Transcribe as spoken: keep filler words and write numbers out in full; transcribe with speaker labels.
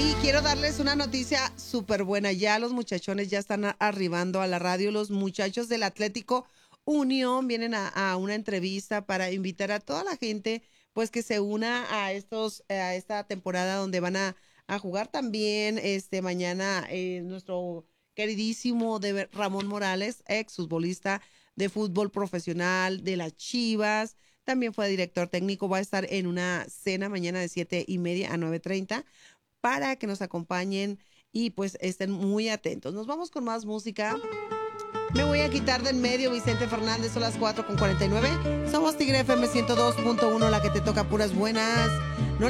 Speaker 1: Y quiero darles una noticia súper buena. Ya los muchachones ya están a- arribando a la radio. Los muchachos del Atlético Unión vienen a, a una entrevista para invitar a toda la gente, pues que se una a estos, a esta temporada donde van a, a jugar también este mañana eh, nuestro queridísimo de Ramón Morales, ex futbolista de fútbol profesional de las Chivas. También fue director técnico. Va a estar en una cena mañana de siete y media a nueve treinta para que nos acompañen y pues estén muy atentos. Nos vamos con más música. Me voy a quitar de en medio, Vicente Fernández, son las cuatro con cuarenta y nueve. Somos Tigre F M ciento dos punto uno, la que te toca puras buenas. No